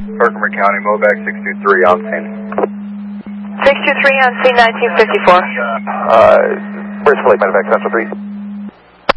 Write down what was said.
Herkimer County, Movac 623 on scene. 623 on scene 1954. Bridge Lake, Medevac Central 3.